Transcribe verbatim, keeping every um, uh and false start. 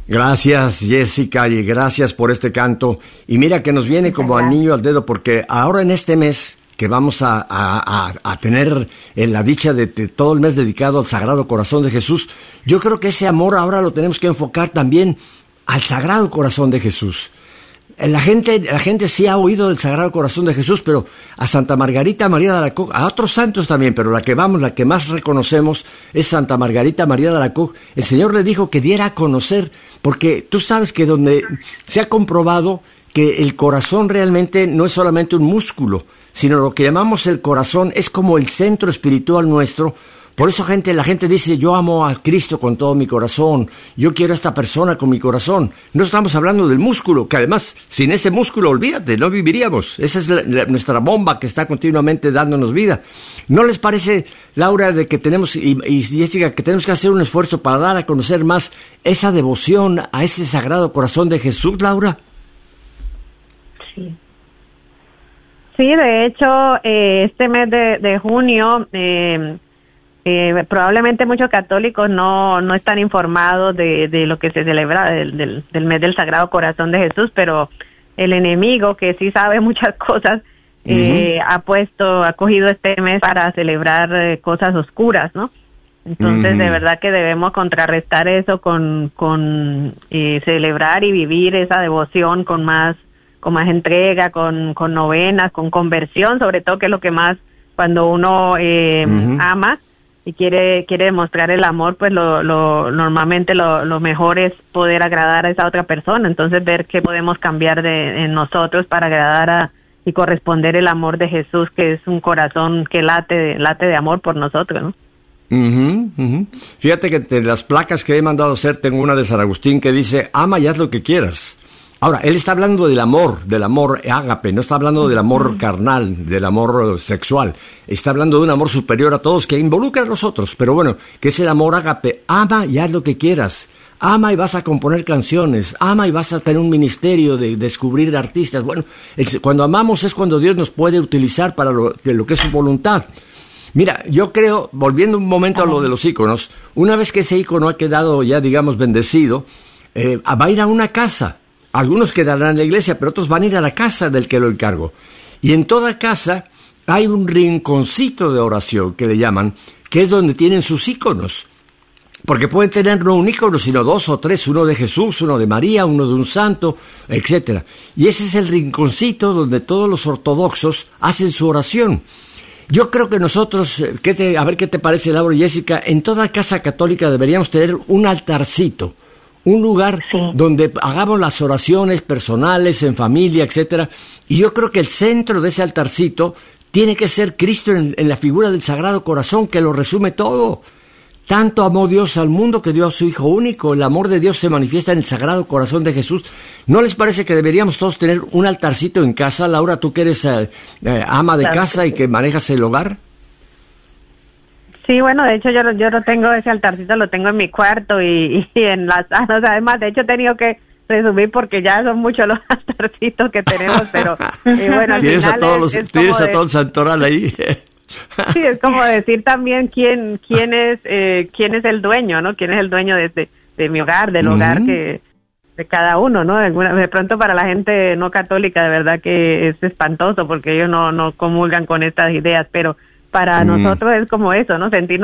Gracias, Jessica, y gracias por este canto. Y mira que nos viene como anillo al dedo, porque ahora en este mes que vamos a, a, a, a tener en la dicha de, de todo el mes dedicado al Sagrado Corazón de Jesús, yo creo que ese amor ahora lo tenemos que enfocar también al Sagrado Corazón de Jesús. La gente, la gente sí ha oído del Sagrado Corazón de Jesús, pero a Santa Margarita María de Alacoque, a otros santos también, pero la que vamos, la que más reconocemos es Santa Margarita María de Alacoque. El Señor le dijo que diera a conocer, porque tú sabes que donde se ha comprobado que el corazón realmente no es solamente un músculo, sino lo que llamamos el corazón es como el centro espiritual nuestro. Por eso gente, la gente dice, yo amo a Cristo con todo mi corazón, yo quiero a esta persona con mi corazón. No estamos hablando del músculo, que además, sin ese músculo, olvídate, no viviríamos. Esa es la, la, nuestra bomba que está continuamente dándonos vida. ¿No les parece, Laura, de que tenemos, y, y Jessica, que tenemos que hacer un esfuerzo para dar a conocer más esa devoción a ese Sagrado Corazón de Jesús, Laura? Sí. Sí, de hecho, eh, este mes de, de junio... Eh, Eh, probablemente muchos católicos no no están informados de, de lo que se celebra del, del, del mes del Sagrado Corazón de Jesús, pero el enemigo, que sí sabe muchas cosas, uh-huh. eh, ha puesto, ha cogido este mes para celebrar eh, cosas oscuras, ¿no? Entonces, uh-huh. de verdad que debemos contrarrestar eso con con eh, celebrar y vivir esa devoción con más con más entrega, con con novenas, con conversión, sobre todo, que es lo que más, cuando uno eh, uh-huh. ama y quiere quiere demostrar el amor, pues lo, lo normalmente lo, lo mejor es poder agradar a esa otra persona. Entonces, ver qué podemos cambiar de en nosotros para agradar a y corresponder el amor de Jesús, que es un corazón que late late de amor por nosotros, ¿no? Uh-huh, uh-huh. Fíjate que de las placas que he mandado hacer tengo una de San Agustín que dice, ama y haz lo que quieras. Ahora, él está hablando del amor, del amor ágape, no está hablando del amor carnal, del amor sexual. Está hablando de un amor superior a todos que involucra a los otros, pero bueno, que es el amor ágape. Ama y haz lo que quieras. Ama y vas a componer canciones. Ama y vas a tener un ministerio de descubrir artistas. Bueno, cuando amamos es cuando Dios nos puede utilizar para lo, lo que es su voluntad. Mira, yo creo, volviendo un momento a lo de los íconos, una vez que ese ícono ha quedado ya, digamos, bendecido, eh, va a ir a una casa. Algunos quedarán en la iglesia, pero otros van a ir a la casa del que lo encargó. Y en toda casa hay un rinconcito de oración, que le llaman, que es donde tienen sus íconos. Porque pueden tener no un ícono, sino dos o tres, uno de Jesús, uno de María, uno de un santo, etcétera. Y ese es el rinconcito donde todos los ortodoxos hacen su oración. Yo creo que nosotros, ¿qué te, a ver qué te parece, Laura y Jessica, en toda casa católica deberíamos tener un altarcito. Un lugar sí. donde hagamos las oraciones personales, en familia, etcétera. Y yo creo que el centro de ese altarcito tiene que ser Cristo en, en la figura del Sagrado Corazón, que lo resume todo. Tanto amó Dios al mundo que dio a su Hijo único. El amor de Dios se manifiesta en el Sagrado Corazón de Jesús. ¿No les parece que deberíamos todos tener un altarcito en casa? Laura, tú que eres eh, eh, ama de claro casa que sí. y que manejas el hogar. Sí, bueno, de hecho yo yo no tengo ese altarcito, lo tengo en mi cuarto y, y en las salas. Además, de hecho he tenido que resumir porque ya son muchos los altarcitos que tenemos, pero eh, bueno, al tienes final a todos es, los, es tienes a de, todo el santoral ahí. Sí, es como decir también quién quién es eh, quién es el dueño, ¿no? Quién es el dueño de, de, de mi hogar, del uh-huh. hogar que de cada uno, ¿no? De, alguna, de pronto para la gente no católica de verdad que es espantoso porque ellos no no comulgan con estas ideas, pero para uh-huh. nosotros es como eso, ¿no? Sentirnos